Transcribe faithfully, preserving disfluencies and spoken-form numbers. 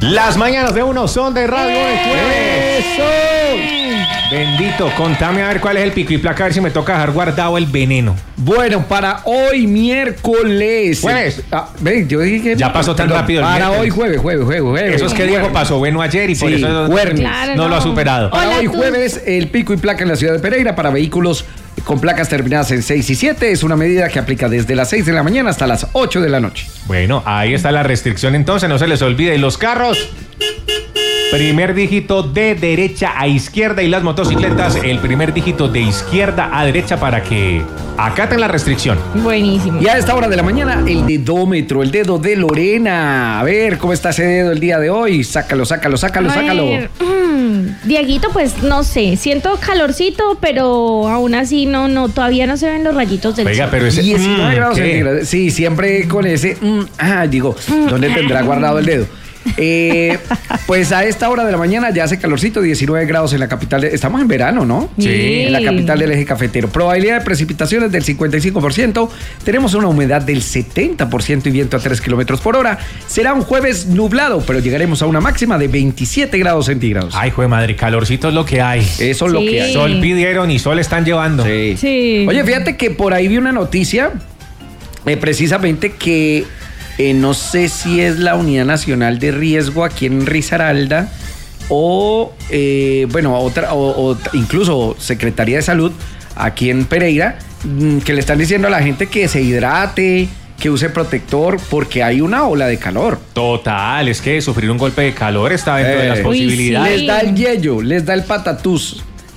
Las mañanas de uno son de Radio de Jueves. ¡Eso! Bendito, contame a ver cuál es el pico y placa, a ver si me toca dejar guardado el veneno. Bueno, para hoy miércoles. Jueves. Ah, ven, yo dije que ya pasó tan perdón, rápido el Para miércoles. hoy jueves, jueves, jueves, jueves. Eso es que Diego pasó bueno ayer y por Sí, eso jueves. Claro, no, no. lo ha superado. Para Hola, hoy tú. jueves, el pico y placa en la ciudad de Pereira para vehículos con placas terminadas en seis y siete es una medida que aplica desde las seis de la mañana hasta las ocho de la noche. Bueno, ahí está la restricción entonces, no se les olvide. Y los carros, primer dígito de derecha a izquierda, y las motocicletas, el primer dígito de izquierda a derecha para que acaten la restricción. Buenísimo. Y a esta hora de la mañana, el dedómetro, el dedo de Lorena. A ver, ¿cómo está ese dedo el día de hoy? Sácalo, sácalo, sácalo, A sácalo. ver, mm, Dieguito, pues no sé, siento calorcito, pero aún así no, no, todavía no se ven los rayitos del Oiga, sol. pero ese... diecinueve mm, grados ¿qué? centígrados. Sí, siempre con ese. mm, ah, digo, ¿dónde tendrá guardado el dedo? Eh, pues a esta hora de la mañana ya hace calorcito, diecinueve grados en la capital. de- estamos en verano, ¿no? Sí. En la capital del eje cafetero. Probabilidad de precipitaciones del cincuenta y cinco por ciento. Tenemos una humedad del setenta por ciento y viento a tres kilómetros por hora. Será un jueves nublado, pero llegaremos a una máxima de veintisiete grados centígrados. Ay, jue madre, calorcito es lo que hay. Eso es lo Sí. que hay. Sol pidieron y sol están llevando. Sí. Sí. Oye, fíjate que por ahí vi una noticia, eh, precisamente que eh, no sé si es la Unidad Nacional de Riesgo aquí en Risaralda o, eh, bueno, otra, o, o incluso Secretaría de Salud aquí en Pereira, mm, que le están diciendo a la gente que se hidrate, que use protector, porque hay una ola de calor. Total, es que sufrir un golpe de calor está dentro de Eh, las Uy, posibilidades. sí. Les da el yello, les da el patatús.